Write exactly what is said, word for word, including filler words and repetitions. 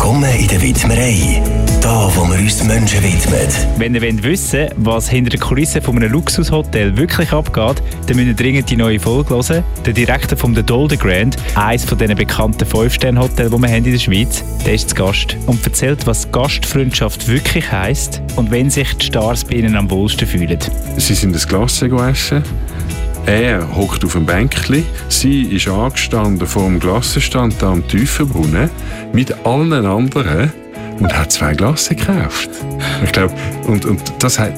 Willkommen in der Widmerei. Da, wo wir uns Menschen widmen. Wenn ihr wollt wissen, was hinter der Kulisse von einem Luxushotel wirklich abgeht, dann müsst ihr dringend die neue Folge hören. Der Direktor vom The Dolder Grand, eines von diesen bekannten fünf Sterne Hotels, die wir haben in der Schweiz, der ist zu Gast und erzählt, was Gastfreundschaft wirklich heisst und wenn sich die Stars bei ihnen am wohlsten fühlen. Sie sind das Glas essen. Er hockt auf dem Bänkli, sie ist angestanden vor dem Glassenstand da am Tiefenbrunnen mit allen anderen und hat zwei Glas gekauft. Ich glaube, und, und das hat